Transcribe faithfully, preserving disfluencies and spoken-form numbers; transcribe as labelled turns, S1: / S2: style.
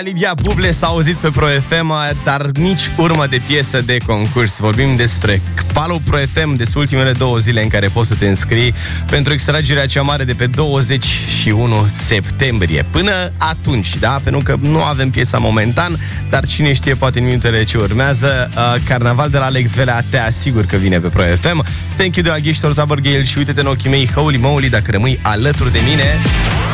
S1: Lidia Buble s-a auzit pe Pro F M, dar nici urmă de piesă de concurs. Vorbim despre Follow Pro F M, despre ultimele două zile în care poți să te înscrii pentru extragerea cea mare de pe douăzeci și unu septembrie. Până atunci, da? Pentru că nu avem piesa momentan, dar cine știe, poate în minutele ce urmează, uh, Carnaval de la Alex Velea, te asigur că vine pe Pro F M. Thank you de la Ghiștor Taborghel și uite-te în ochii mei, holy moly, dacă rămâi alături de mine.